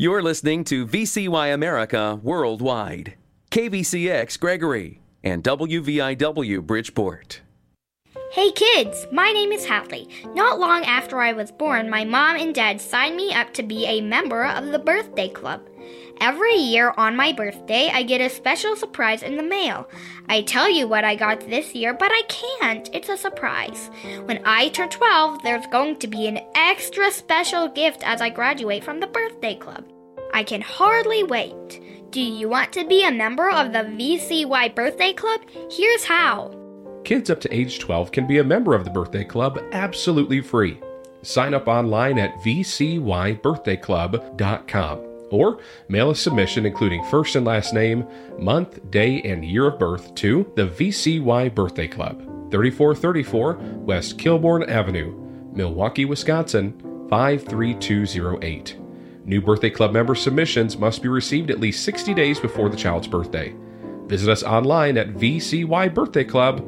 You're listening to VCY America Worldwide, KVCX Gregory, and WVIW Bridgeport. Hey kids, my name is Hadley. Not long after I was born, my mom and dad signed me up to be a member of the birthday club. Every year on my birthday, I get a special surprise in the mail. I tell you what I got this year, but I can't. It's a surprise. When I turn 12, there's going to be an extra special gift as I graduate from the birthday club. I can hardly wait. Do you want to be a member of the VCY Birthday Club? Here's how. Kids up to age 12 can be a member of the birthday club absolutely free. Sign up online at vcybirthdayclub.com or mail a submission including first and last name, month, day, and year of birth to the VCY Birthday Club, 3434 West Kilbourne Avenue, Milwaukee, Wisconsin, 53208. New birthday club member submissions must be received at least 60 days before the child's birthday. Visit us online at vcybirthdayclub.com.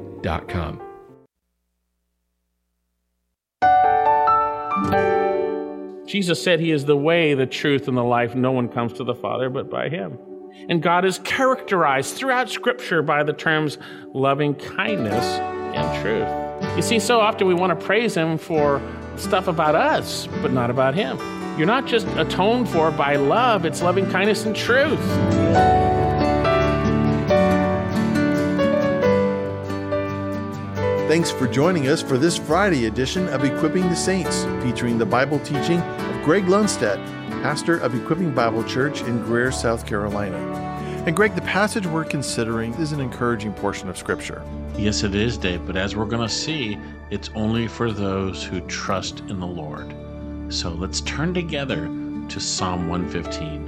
Jesus said he is the way, the truth, and the life. No one comes to the Father but by him. And God is characterized throughout Scripture by the terms loving kindness and truth. You see, so often we want to praise him for stuff about us, but not about him. You're not just atoned for by love, it's loving kindness and truth. Thanks for joining us for this Friday edition of Equipping the Saints, featuring the Bible teaching of Greg Lundstedt, pastor of Equipping Bible Church in Greer, South Carolina. And Greg, the passage we're considering is an encouraging portion of Scripture. Yes, it is, Dave, but as we're going to see, it's only for those who trust in the Lord. So let's turn together to Psalm 115.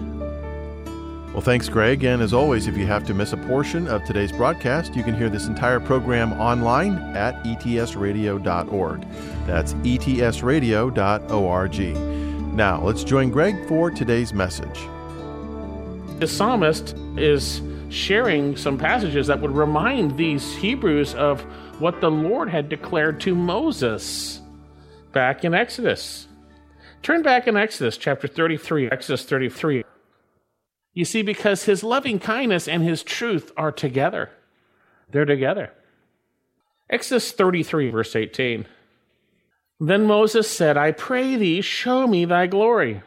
Well, thanks, Greg. And as always, if you have to miss a portion of today's broadcast, you can hear this entire program online at etsradio.org. That's etsradio.org. Now, let's join Greg for today's message. The psalmist is sharing some passages that would remind these Hebrews of what the Lord had declared to Moses back in Exodus. Turn back in Exodus chapter 33, Exodus 33. You see, because his loving kindness and his truth are together. They're together. Exodus 33, verse 18. Then Moses said, I pray thee, show me thy glory.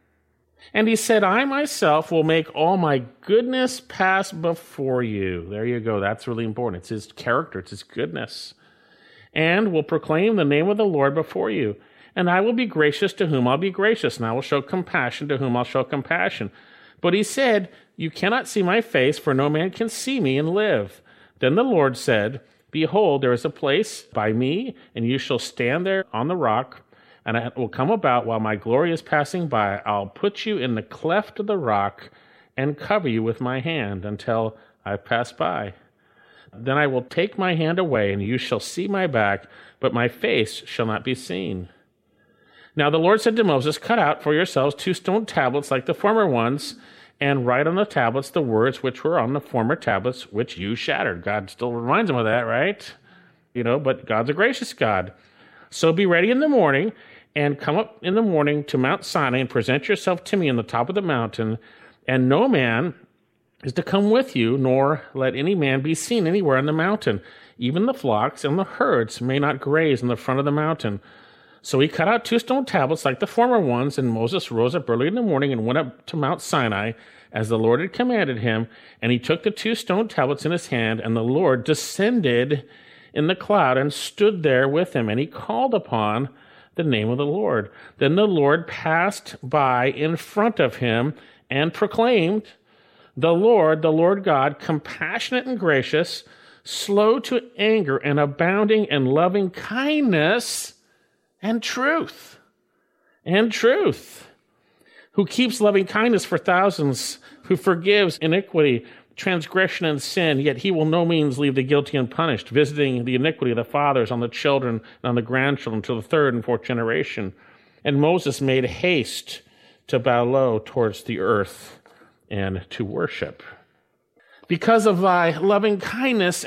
And he said, I myself will make all my goodness pass before you. There you go. That's really important. It's his character. It's his goodness. And will proclaim the name of the Lord before you. And I will be gracious to whom I'll be gracious, and I will show compassion to whom I'll show compassion. But he said, you cannot see my face, for no man can see me and live. Then the Lord said, behold, there is a place by me, and you shall stand there on the rock, and it will come about while my glory is passing by. I'll put you in the cleft of the rock and cover you with my hand until I pass by. Then I will take my hand away, and you shall see my back, but my face shall not be seen. Now the Lord said to Moses, cut out for yourselves 2 stone tablets like the former ones, and write on the tablets the words which were on the former tablets, which you shattered. God still reminds him of that, right? But God's a gracious God. So be ready in the morning, and come up in the morning to Mount Sinai, and present yourself to me on the top of the mountain, and no man is to come with you, nor let any man be seen anywhere on the mountain. Even the flocks and the herds may not graze in the front of the mountain. So he cut out 2 stone tablets like the former ones, and Moses rose up early in the morning and went up to Mount Sinai, as the Lord had commanded him, and he took the 2 stone tablets in his hand, and the Lord descended in the cloud and stood there with him, and he called upon the name of the Lord. Then the Lord passed by in front of him and proclaimed, the Lord God, compassionate and gracious, slow to anger and abounding in loving kindness and truth, who keeps loving kindness for thousands, who forgives iniquity, transgression, and sin, yet he will no means leave the guilty unpunished, visiting the iniquity of the fathers on the children and on the grandchildren to the 3rd and 4th generation. And Moses made haste to bow low towards the earth and to worship. Because of thy loving kindness